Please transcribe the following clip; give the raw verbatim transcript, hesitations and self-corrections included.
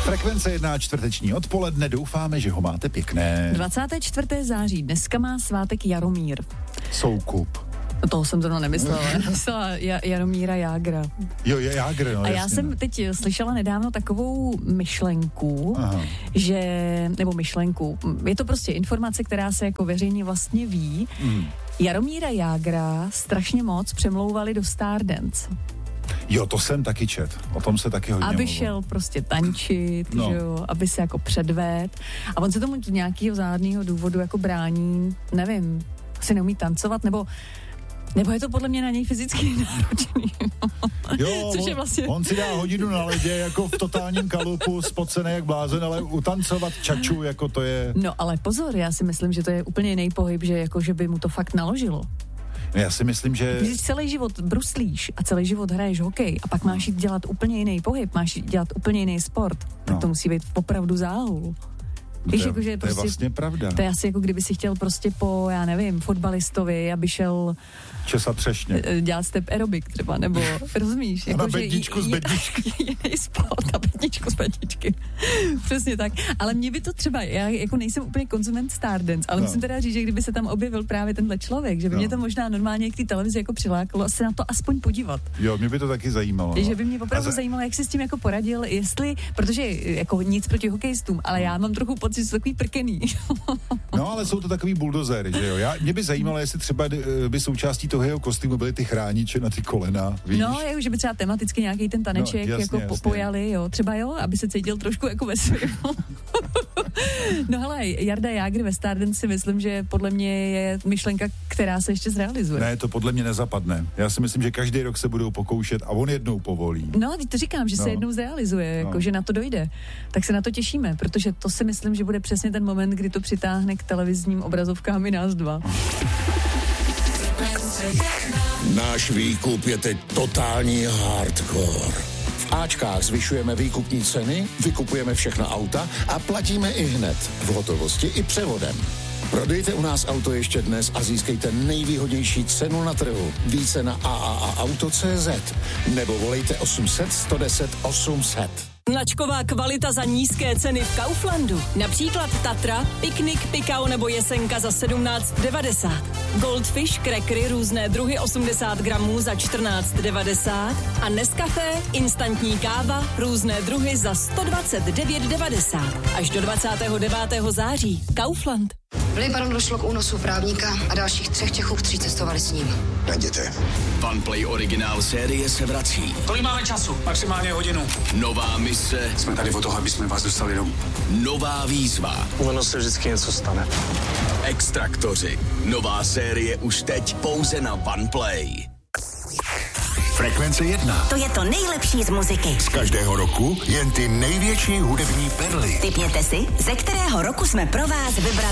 Frekvence jedna čtvrteční odpoledne, doufáme, že ho máte pěkné. dvacátého čtvrtého září, dneska má svátek Jaromír. Soukup. Toho jsem zrovna nemyslela, myslela Jaromíra Jágra. Jo, je Jágr, no. A jasně, já jsem no. teď slyšela nedávno takovou myšlenku, Aha. že, nebo myšlenku, je to prostě informace, která se jako veřejně vlastně ví. Mm. Jaromíra Jágra strašně moc přemlouvali do Stardance. Jo, to jsem taky čet. O tom se taky hodně Aby mluvil. šel prostě tančit, no. že jo, aby se jako předved. A on se tomu z nějakého záhadného důvodu jako brání, nevím, asi neumí tancovat, nebo Nebo je to podle mě na něj fyzicky náročný. Jo, Což on, je vlastně... on si dá hodinu na ledě, jako v totálním kalupu, spocený jak blázen, ale utancovat čaču, jako to je... No ale pozor, já si myslím, že to je úplně jiný pohyb, že jako, že by mu to fakt naložilo. Já si myslím, že... Když celý život bruslíš a celý život hraješ hokej a pak máš jít dělat úplně jiný pohyb, máš jít dělat úplně jiný sport, tak no. to musí být opravdu záhul. To, je, jako, že je, to prostě, je vlastně pravda. To je asi jako kdyby si chtěl prostě po, já nevím, fotbalistovi, aby šel česat třešně. Dělat step aerobik třeba, nebo rozumíš? Jako, na bedničku z bedničky. Jiný sport, na bedničku z bedničky. Přesně tak. Ale mě by to třeba, já jako nejsem úplně konzument Stardance, ale no. musím teda říct, že kdyby se tam objevil právě tenhle člověk, že by no. mě to možná normálně k té televizi jako přilákalo a se na to aspoň podívat. Jo, mě by to taky zajímalo. No. Že by mě opravdu za... zajímalo, jak se s tím jako poradil, jestli, protože jako nic proti hokejistům, ale já mám trochu pocit, že jsou takový prkený. No, ale jsou to takový buldozery, že jo. Já, mě by zajímalo, jestli třeba by součástí toho jeho kostýmu byly ty chrániče na ty kolena, víš? No, jo, že by třeba tematicky nějaký ten taneček no, jasně, jako jasně. pojali, jo, třeba jo, aby se cítil trošku jako ve svém. No hele, Jarda Jágr ve Stardance si myslím, že podle mě je myšlenka, která se ještě zrealizuje. Ne, to podle mě nezapadne. Já si myslím, že každý rok se budou pokoušet a on jednou povolí. No, teď to říkám, že no. se jednou zrealizuje, jako no. že na to dojde. Tak se na to těšíme, protože to si myslím, že bude přesně ten moment, kdy to přitáhne k televizním obrazovkám i nás dva. Náš výkup je teď totální hardcore. V Ačkách zvyšujeme výkupní ceny, vykupujeme všechna auta a platíme i hned, v hotovosti i převodem. Prodejte u nás auto ještě dnes a získejte nejvýhodnější cenu na trhu. Více na a a a auto tečka cé zet nebo volejte osm set, sto deset, osm set. Značková kvalita za nízké ceny v Kauflandu. Například Tatra, Piknik, Pikao nebo Jesenka za sedmnáct devadesát. Goldfish, crackery, různé druhy osmdesát gramů za čtrnáct devadesát. A Nescafé, instantní káva, různé druhy za sto dvacet devět devadesát. Až do dvacátého devátého září. Kaufland. V Libanonu došlo k únosu právníka a dalších třech Čechů, kteří cestovali s ním. Najděte. OnePlay originál série se vrací. Kolik máme času? Maximálně hodinu. Nová mise. Jsme tady o toho, aby jsme vás dostali domů. Nová výzva. Ono se vždycky něco stane. Extraktoři. Nová série už teď pouze na OnePlay. Frekvence jedna. To je to nejlepší z muziky. Z každého roku jen ty největší hudební perly. Tipněte si, ze kterého roku jsme pro vás vybrali